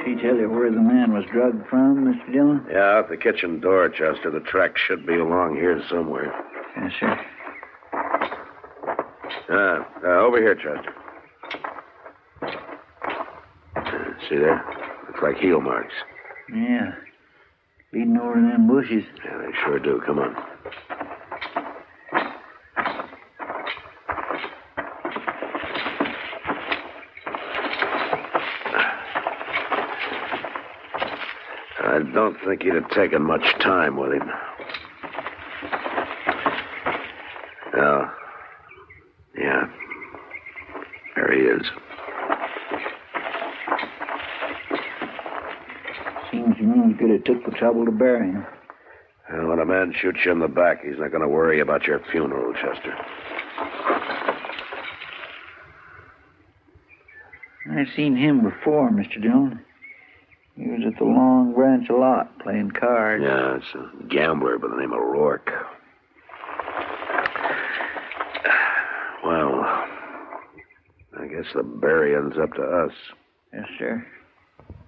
She tell you where the man was drugged from, Mr. Dillon? Yeah, out the kitchen door, Chester. The track should be along here somewhere. Yes, sir. Over here, Chester. See there? Looks like heel marks. Yeah. Leading over them bushes. Yeah, they sure do. Come on. I don't think he'd have taken much time with him. Oh. Yeah. There he is. Seems to me you could have took the trouble to bury him. Well, when a man shoots you in the back, he's not going to worry about your funeral, Chester. I've seen him before, Mr. Dillon. He was at the Long Branch lot playing cards. Yeah, it's a gambler by the name of Rourke. Well, I guess the burying's up to us. Yes, sir.